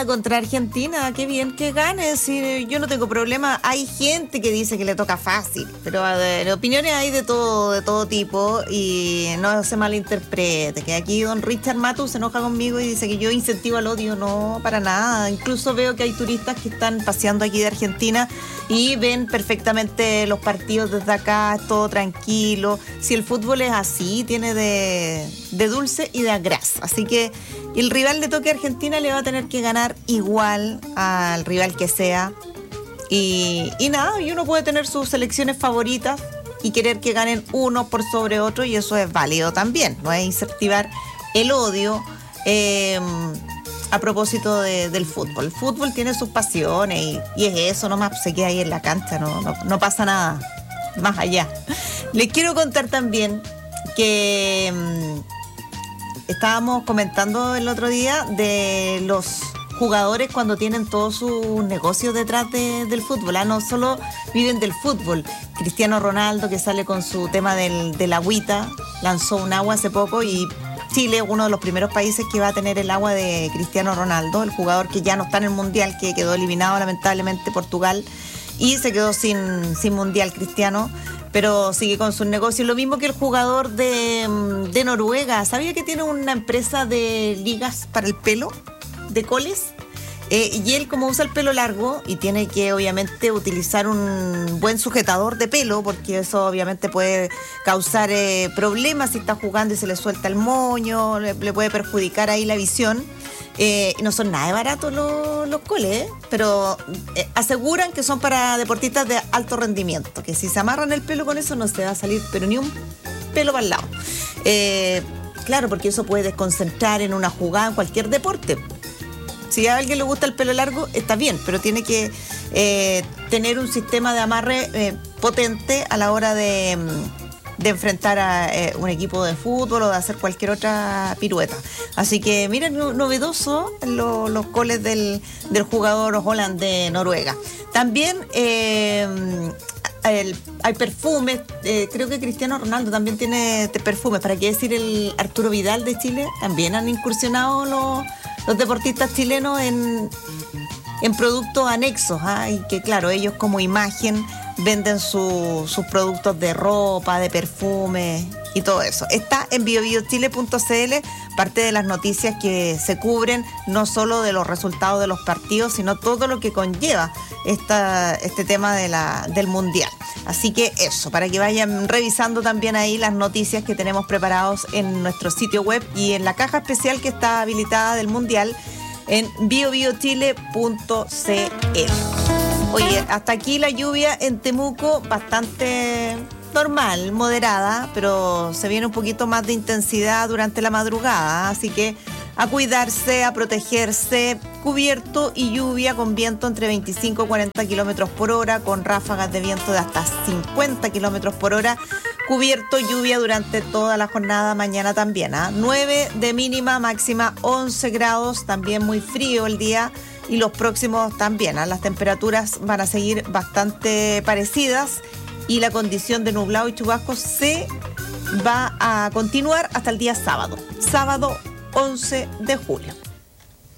contra Argentina, qué bien que gane, si yo no tengo problema. Hay gente que dice que le toca fácil, pero opiniones hay de todo tipo y no se malinterprete, que aquí don Richard Matu se enoja conmigo y dice que yo incentivo al odio, no, para nada. Incluso veo que hay turistas que están paseando aquí de Argentina y ven perfectamente los partidos desde acá, es todo tranquilo. Si el fútbol es así, tiene de dulce y de grasa, así que el rival de toque a Argentina le va a tener que ganar igual al rival que sea. Y nada, y uno puede tener sus selecciones favoritas y querer que ganen uno por sobre otro, y eso es válido también. No es incentivar el odio a propósito del fútbol. El fútbol tiene sus pasiones y es eso nomás, se queda ahí en la cancha, no pasa nada más allá. Les quiero contar también que estábamos comentando el otro día de los jugadores cuando tienen todos sus negocios detrás del fútbol. No solo viven del fútbol. Cristiano Ronaldo, que sale con su tema del agüita, lanzó un agua hace poco, y Chile es uno de los primeros países que va a tener el agua de Cristiano Ronaldo, el jugador que ya no está en el Mundial, que quedó eliminado lamentablemente Portugal y se quedó sin Mundial Cristiano, pero sigue con sus negocios. Lo mismo que el jugador de Noruega. ¿Sabía que tiene una empresa de ligas para el pelo, de coles? Y él, como usa el pelo largo y tiene que obviamente utilizar un buen sujetador de pelo, porque eso obviamente puede causar problemas si está jugando y se le suelta el moño, le puede perjudicar ahí la visión. No son nada de baratos los coles, pero aseguran que son para deportistas de alto rendimiento, que si se amarran el pelo con eso no se va a salir pero ni un pelo para el lado. Claro, porque eso puede desconcentrar en una jugada en cualquier deporte. Si a alguien le gusta el pelo largo, está bien, pero tiene que tener un sistema de amarre potente a la hora de enfrentar a un equipo de fútbol o de hacer cualquier otra pirueta. Así que miren, novedoso los goles del jugador Haaland de Noruega. También hay perfumes, creo que Cristiano Ronaldo también tiene perfumes. ¿Para qué decir el Arturo Vidal de Chile? También han incursionado los deportistas chilenos en productos anexos, y que claro, ellos como imagen venden sus productos de ropa, de perfume y todo eso. Está en biobiochile.cl, parte de las noticias que se cubren, no solo de los resultados de los partidos, sino todo lo que conlleva este tema del Mundial. Así que eso, para que vayan revisando también ahí las noticias que tenemos preparados en nuestro sitio web y en la caja especial que está habilitada del Mundial en biobiochile.cl. Oye, hasta aquí la lluvia en Temuco, bastante normal, moderada, pero se viene un poquito más de intensidad durante la madrugada, así que a cuidarse, a protegerse. Cubierto y lluvia con viento entre 25 y 40 kilómetros por hora, con ráfagas de viento de hasta 50 kilómetros por hora. Cubierto, lluvia durante toda la jornada, mañana también. 9 de mínima, máxima 11 grados, también muy frío el día. Y los próximos también, las temperaturas van a seguir bastante parecidas y la condición de nublado y chubascos se va a continuar hasta el día sábado 11 de julio.